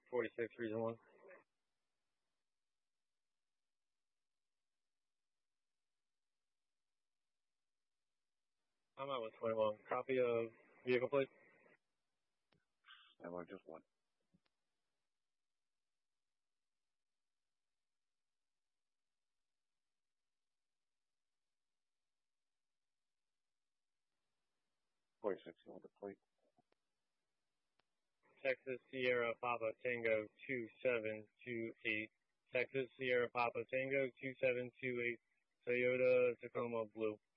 46, reason 1. I'm out with 21. Copy of vehicle plate. I want just one. .46, you want the plate? Texas Sierra Papa Tango 2728. Texas Sierra Papa Tango 2728. Toyota Tacoma Blue.